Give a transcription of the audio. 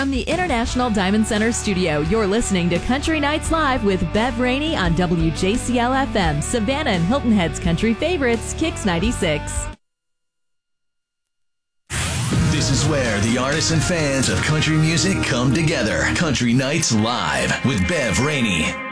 From the International Diamond Center studio, you're listening to Country Nights Live with Bev Rainey on WJCL-FM, Savannah and Hilton Head's country favorites, Kicks 96. This is where the artists and fans of country music come together. Country Nights Live with Bev Rainey.